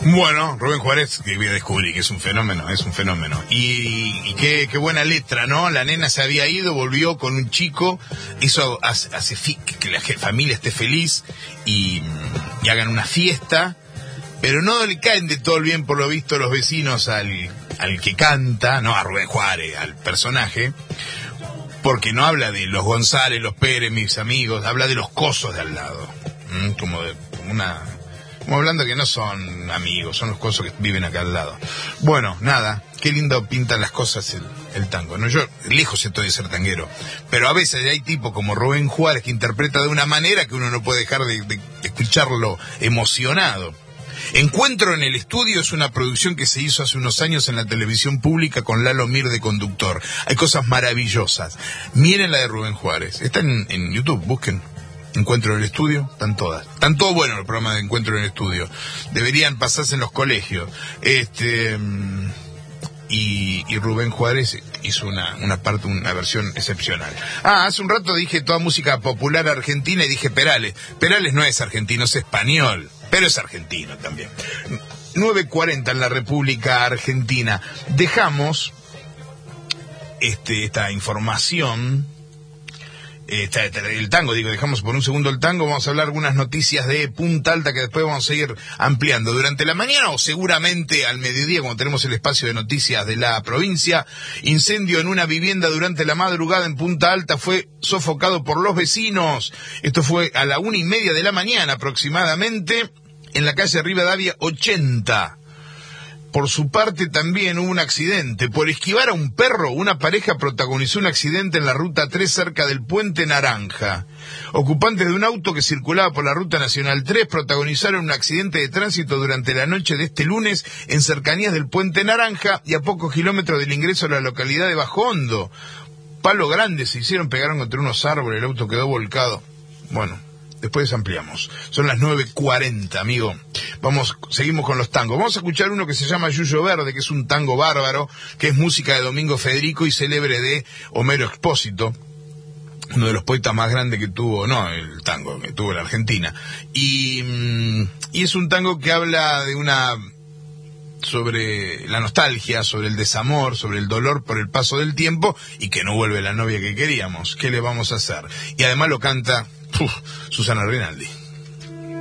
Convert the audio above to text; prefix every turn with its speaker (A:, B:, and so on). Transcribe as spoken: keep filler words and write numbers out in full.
A: Bueno, Rubén Juárez, que voy a descubrir que es un fenómeno, es un fenómeno. Y, y qué, qué buena letra, ¿no? La nena se había ido, volvió con un chico, eso hace, hace fi, que la familia esté feliz y, y hagan una fiesta, pero no le caen de todo el bien, por lo visto, los vecinos al, al que canta, no a Rubén Juárez, al personaje, porque no habla de los González, los Pérez, mis amigos, habla de los cosos de al lado, ¿Mm? como de como una... Como hablando que no son amigos, son los cosos que viven acá al lado. Bueno, nada, qué lindo pintan las cosas el, el tango. No, yo lejos estoy de ser tanguero, pero a veces hay tipos como Rubén Juárez que interpreta de una manera que uno no puede dejar de, de, de escucharlo emocionado. Encuentro en el estudio es una producción que se hizo hace unos años en la televisión pública con Lalo Mir de conductor. Hay cosas maravillosas. Miren la de Rubén Juárez. Está en, en YouTube, busquen. Encuentro en el estudio, están todas. Están todos buenos los programas de Encuentro en el estudio. Deberían pasarse en los colegios. Este y, y Rubén Juárez hizo una, una parte, una versión excepcional. Ah, hace un rato dije toda música popular argentina y dije Perales. Perales no es argentino, es español, pero es argentino también. nueve cuarenta en la República Argentina. Dejamos este, esta información. Está el tango, digo, dejamos por un segundo el tango, vamos a hablar algunas noticias de Punta Alta que después vamos a seguir ampliando durante la mañana o seguramente al mediodía cuando tenemos el espacio de noticias de la provincia. Incendio en una vivienda durante la madrugada en Punta Alta fue sofocado por los vecinos. Esto fue a la una y media de la mañana aproximadamente en la calle Rivadavia ochenta. Por su parte también hubo un accidente. Por esquivar a un perro, una pareja protagonizó un accidente en la ruta tres cerca del Puente Naranja. Ocupantes de un auto que circulaba por la ruta nacional tres protagonizaron un accidente de tránsito durante la noche de este lunes en cercanías del Puente Naranja y a pocos kilómetros del ingreso a la localidad de Bajo Hondo. Palo grande se hicieron, pegaron contra unos árboles, el auto quedó volcado. Bueno, después ampliamos. Son las nueve cuarenta, amigo. Vamos, seguimos con los tangos. Vamos a escuchar uno que se llama Yuyo Verde, que es un tango bárbaro, que es música de Domingo Federico y célebre de Homero Expósito, uno de los poetas más grandes que tuvo, no, el tango, que tuvo la Argentina. Y, y es un tango que habla de una... sobre la nostalgia, sobre el desamor, sobre el dolor por el paso del tiempo y que no vuelve la novia que queríamos. ¿Qué le vamos a hacer? Y además lo canta uf, Susana Rinaldi.